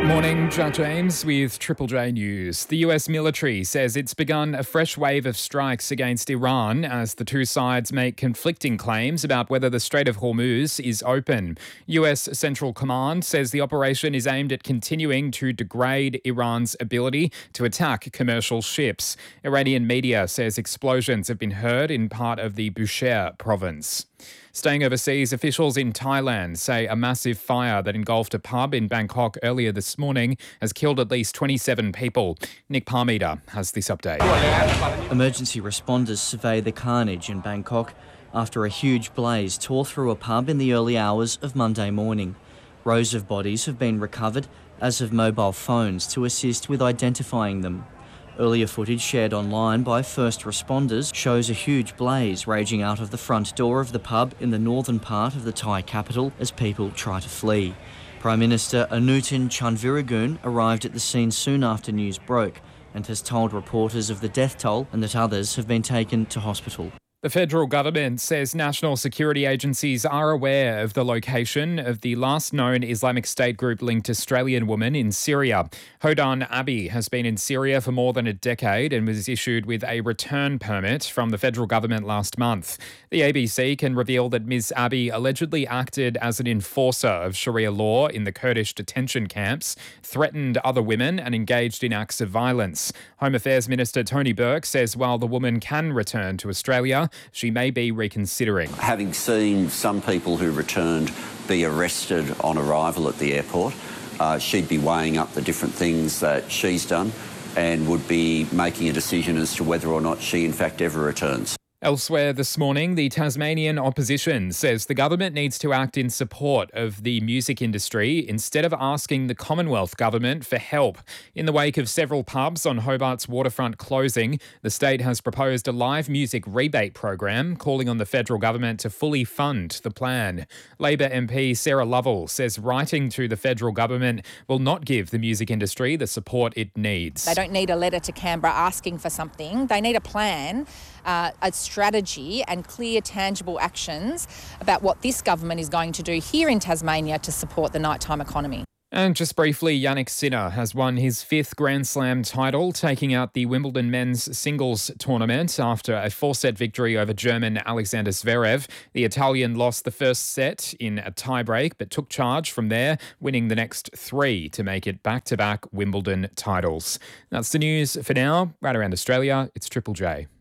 Morning, Jack James with Triple J News. The US military says it's begun a fresh wave of strikes against Iran as the two sides make conflicting claims about whether the Strait of Hormuz is open. US Central Command says the operation is aimed at continuing to degrade Iran's ability to attack commercial ships. Iranian media says explosions have been heard in part of the Bushehr province. Staying overseas, officials in Thailand say a massive fire that engulfed a pub in Bangkok earlier this morning has killed at least 27 people. Nick Parmeter has this update. Emergency responders survey the carnage in Bangkok after a huge blaze tore through a pub in the early hours of Monday morning. Rows of bodies have been recovered, as have mobile phones to assist with identifying them. Earlier footage shared online by first responders shows a huge blaze raging out of the front door of the pub in the northern part of the Thai capital as people try to flee. Prime Minister Anutin Chanvirakul arrived at the scene soon after news broke and has told reporters of the death toll and that others have been taken to hospital. The federal government says national security agencies are aware of the location of the last known Islamic State group linked Australian woman in Syria. Hodan Abi has been in Syria for more than a decade and was issued with a return permit from the federal government last month. The ABC can reveal that Ms. Abi allegedly acted as an enforcer of Sharia law in the Kurdish detention camps, threatened other women and engaged in acts of violence. Home Affairs Minister Tony Burke says while the woman can return to Australia, she may be reconsidering. Having seen some people who returned be arrested on arrival at the airport, she'd be weighing up the different things that she's done and would be making a decision as to whether or not she in fact ever returns. Elsewhere this morning, the Tasmanian opposition says the government needs to act in support of the music industry instead of asking the Commonwealth government for help. In the wake of several pubs on Hobart's waterfront closing, the state has proposed a live music rebate program, calling on the federal government to fully fund the plan. Labor MP Sarah Lovell says writing to the federal government will not give the music industry the support it needs. They don't need a letter to Canberra asking for something. They need a plan, a strategy and clear, tangible actions about what this government is going to do here in Tasmania to support the nighttime economy. And just briefly, Jannik Sinner has won his fifth Grand Slam title, taking out the Wimbledon men's singles tournament after a 4-set victory over German Alexander Zverev. The Italian lost the first set in a tiebreak, but took charge from there, winning the next 3 to make it back-to-back Wimbledon titles. That's the news for now. Right around Australia, it's Triple J.